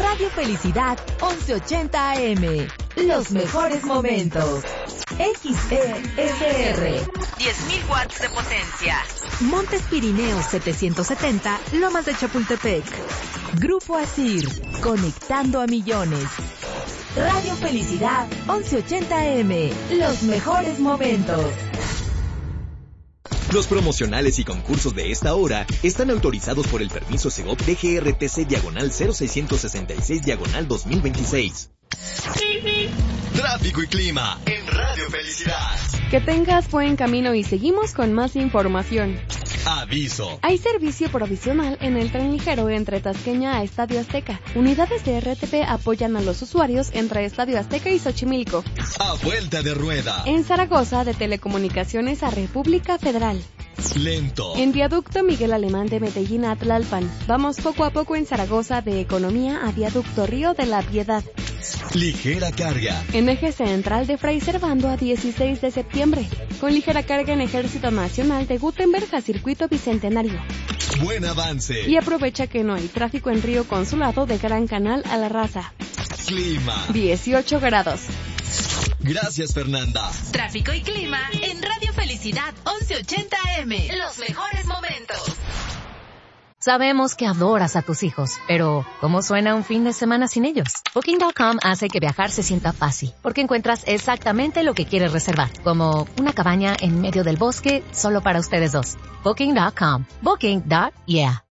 Radio Felicidad 1180 AM. Los mejores momentos. XESR. 10.000 watts de potencia. Montes Pirineos 770, Lomas de Chapultepec. Grupo Asir, conectando a millones. Radio Felicidad 1180 AM. Los mejores momentos. Los promocionales y concursos de esta hora están autorizados por el permiso Segov DGRTC/0666/2026. Tráfico y clima en Radio Felicidad. Que tengas buen camino y seguimos con más información. Aviso. Hay servicio provisional en el tren ligero entre Tasqueña a Estadio Azteca. Unidades de RTP apoyan a los usuarios entre Estadio Azteca y Xochimilco. A vuelta de rueda. En Zaragoza, de Telecomunicaciones a República Federal. Lento. En Viaducto Miguel Alemán de Medellín a Tlalpan. Vamos poco a poco en Zaragoza de Economía a Viaducto Río de la Piedad. Ligera carga. En eje central de Fray Servando a 16 de septiembre. Con ligera carga en Ejército Nacional de Gutenberg a Circuito Bicentenario. Buen avance. Y aprovecha que no hay tráfico en Río Consulado de Gran Canal a La Raza. Clima. 18 grados. Gracias, Fernanda. Tráfico y clima en Radio Felicidad 1180 AM. Los mejores momentos. Sabemos que adoras a tus hijos, pero ¿cómo suena un fin de semana sin ellos? Booking.com hace que viajar se sienta fácil, porque encuentras exactamente lo que quieres reservar, como una cabaña en medio del bosque solo para ustedes dos. Booking.com. Booking.yeah.